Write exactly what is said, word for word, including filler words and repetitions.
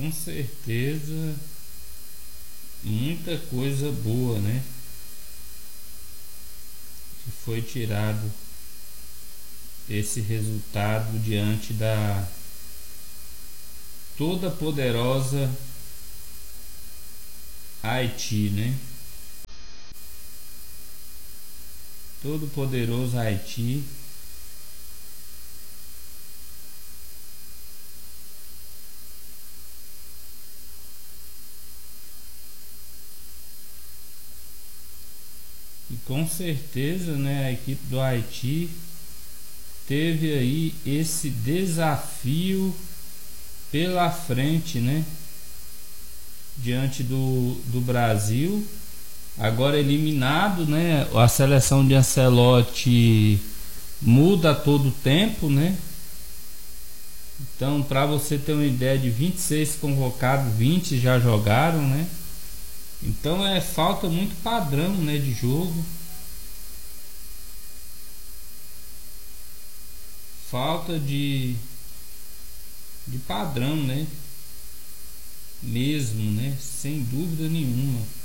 com certeza muita coisa boa, né, que foi tirado esse resultado diante da toda poderosa Haiti, né? Todo poderoso Haiti. E com certeza, né, a equipe do Haiti teve aí esse desafio pela frente, né, diante do, do Brasil, agora eliminado, né, a seleção de Ancelotti muda a todo tempo, né, então para você ter uma ideia, de vinte e seis convocados, vinte já jogaram, né, então é falta muito padrão, né, de jogo, falta de de padrão, né, mesmo, né, sem dúvida nenhuma.